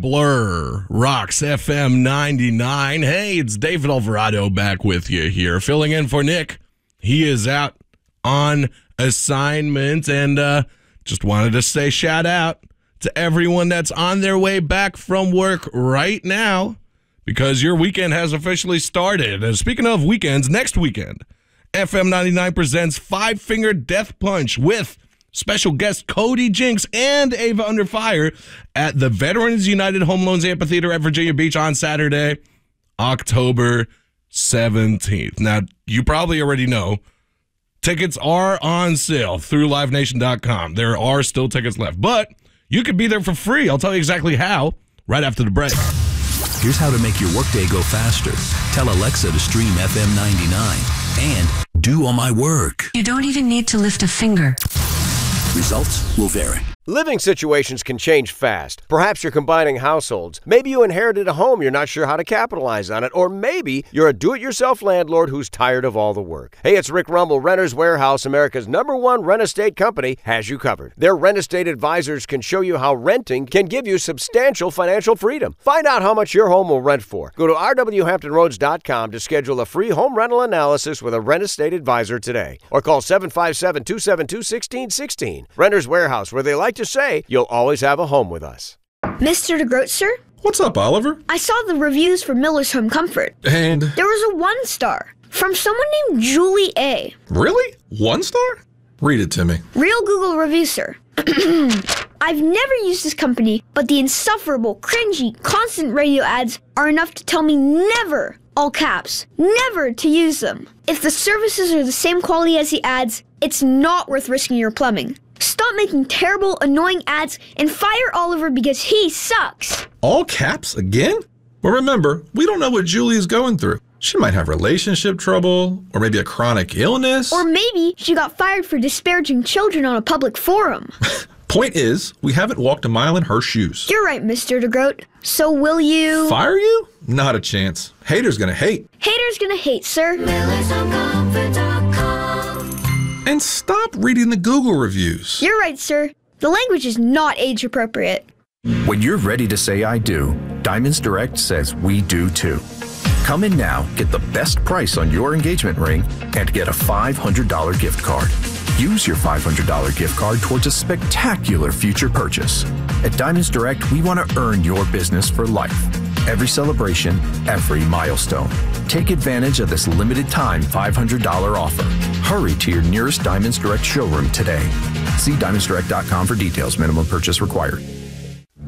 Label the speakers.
Speaker 1: Blur, Rocks FM 99. Hey, it's David Alvarado back with you here, filling in for Nick. He is out on assignment, and just wanted to say shout out to everyone that's on their way back from work right now, because your weekend has officially started. And speaking of weekends, next weekend, FM 99 presents Five Finger Death Punch with special guest Cody Jinks and Ava Under Fire at the Veterans United Home Loans Amphitheater at Virginia Beach on Saturday, October 17th. Now, you probably already know, tickets are on sale through livenation.com. There are still tickets left, but you could be there for free. I'll tell you exactly how right after the break.
Speaker 2: Here's how to make your workday go faster. Tell Alexa to stream FM 99 and do all my work.
Speaker 3: You don't even need to lift a finger.
Speaker 2: Results will vary.
Speaker 4: Living situations can change fast. Perhaps you're combining households. Maybe you inherited a home, you're not sure how to capitalize on it. Or maybe you're a do-it-yourself landlord who's tired of all the work. Hey, it's Rick Rumble. Renters Warehouse, America's #1 rent estate company, has you covered. Their rent estate advisors can show you how renting can give you substantial financial freedom. Find out how much your home will rent for. Go to rwhamptonroads.com to schedule a free home rental analysis with a rent estate advisor today. Or call 757-272-1616. Renters Warehouse, where they like to say you'll always have a home with us.
Speaker 5: Mr. DeGroat, sir?
Speaker 6: What's up, Oliver?
Speaker 5: I saw the reviews for Miller's Home Comfort.
Speaker 6: And?
Speaker 5: There was a 1 star from someone named Julie A.
Speaker 6: Really? 1 star? Read it to me.
Speaker 5: Real Google review, sir. I've never used this company, but the insufferable, cringy, constant radio ads are enough to tell me never, all caps, never to use them. If the services are the same quality as the ads, it's not worth risking your plumbing. Stop making terrible, annoying ads and fire Oliver because he sucks.
Speaker 6: All caps again? Well, remember, we don't know what Julie is going through. She might have relationship trouble, or maybe a chronic illness.
Speaker 5: Or maybe she got fired for disparaging children on a public forum.
Speaker 6: Point is, we haven't walked a mile in her shoes.
Speaker 5: You're right, Mr. DeGroat. So will you...
Speaker 6: Fire you? Not a chance. Haters gonna hate.
Speaker 5: Haters gonna hate, sir.
Speaker 6: And stop reading the Google reviews.
Speaker 5: You're right, sir. The language is not age appropriate.
Speaker 7: When you're ready to say I do, Diamonds Direct says we do too. Come in now, get the best price on your engagement ring, and get a $500 gift card. Use your $500 gift card towards a spectacular future purchase. At Diamonds Direct, we want to earn your business for life. Every celebration, every milestone. Take advantage of this limited time $500 offer. Hurry to your nearest Diamonds Direct showroom today. See diamondsdirect.com for details. Minimum purchase required.